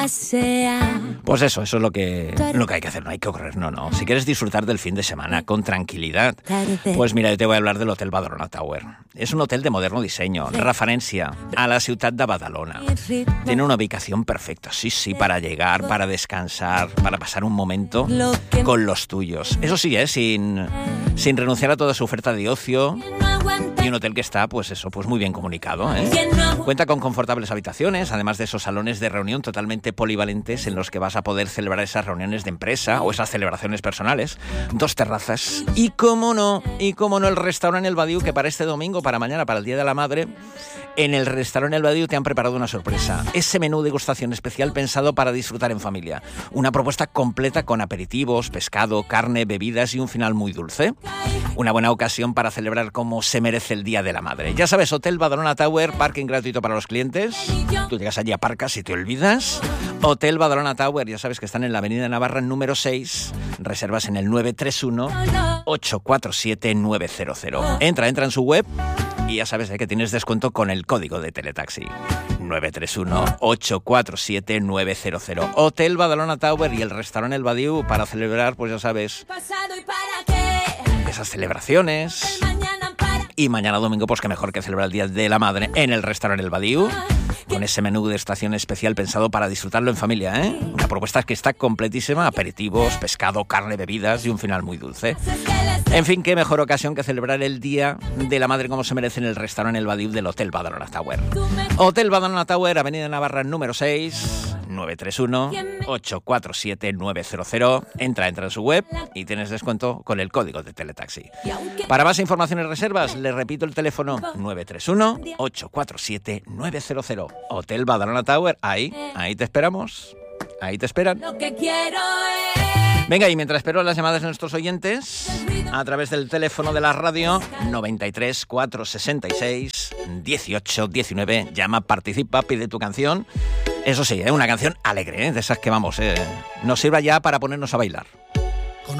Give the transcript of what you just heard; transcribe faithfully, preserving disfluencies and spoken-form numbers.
Pues eso, eso es lo que, lo que hay que hacer, no hay que correr, no, no. Si quieres disfrutar del fin de semana con tranquilidad, pues mira, yo te voy a hablar del Hotel Badalona Tower. Es un hotel de moderno diseño, referencia a la ciudad de Badalona. Tiene una ubicación perfecta, sí, sí, para llegar, para descansar, para pasar un momento con los tuyos. Eso sí, ¿eh? sin, sin renunciar a toda su oferta de ocio. Y un hotel que está, pues eso, pues muy bien comunicado, ¿eh? Cuenta con confortables habitaciones, además de esos salones de reunión totalmente polivalentes en los que vas a poder celebrar esas reuniones de empresa o esas celebraciones personales. Dos terrazas y, cómo no, y cómo no, el restaurante El Badiou, que para este domingo, para mañana, para el Día de la Madre, en el restaurante El Badiou te han preparado una sorpresa. Ese menú de degustación especial pensado para disfrutar en familia. Una propuesta completa con aperitivos, pescado, carne, bebidas y un final muy dulce. Una buena ocasión para celebrar como se merece el Día de la Madre. Ya sabes, Hotel Badalona Tower, parking gratuito para los clientes. Tú llegas allí, aparcas y te olvidas. Hotel Badalona Tower, ya sabes que están en la Avenida Navarra número seis. Reservas en el nueve tres uno, ocho cuatro siete, nueve cero cero. Entra, entra en su web y ya sabes eh, que tienes descuento con el código de Teletaxi. nueve tres uno, ocho cuatro siete, nueve cero cero. Hotel Badalona Tower y el restaurante El Badiou para celebrar, pues ya sabes, esas celebraciones. Y mañana domingo, pues qué mejor que celebrar el Día de la Madre en el restaurante El Badiou, con ese menú de estación especial pensado para disfrutarlo en familia, ¿eh? Una propuesta que está completísima, aperitivos, pescado, carne, bebidas y un final muy dulce. En fin, qué mejor ocasión que celebrar el Día de la Madre como se merece en el restaurante El Badiou del Hotel Badalona Tower. Hotel Badalona Tower, Avenida Navarra número seis, nueve tres uno, ocho cuatro siete, nueve cero cero. Entra, entra en su web y tienes descuento con el código de Teletaxi. Para más información y reservas, le repito el teléfono nueve tres uno, ocho cuatro siete, nueve cero cero. Hotel Badalona Tower, ahí, ahí te esperamos. Ahí te esperan. Lo que quiero es... Venga, y mientras espero las llamadas de nuestros oyentes, a través del teléfono de la radio, noventa y tres, cuatrocientos sesenta y seis, dieciocho diecinueve, llama, participa, pide tu canción. Eso sí, ¿eh? Una canción alegre, ¿eh? De esas que vamos, eh, nos sirva ya para ponernos a bailar.